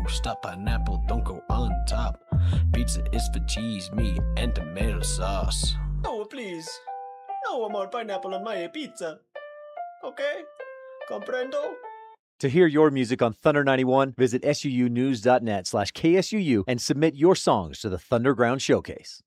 Stop pineapple, don't go on top. Pizza is for cheese, meat, and tomato sauce. No, please. No more pineapple on my pizza. Okay? Comprendo? To hear your music on Thunder 91, visit suunews.net/KSUU and submit your songs to the Thunderground Showcase.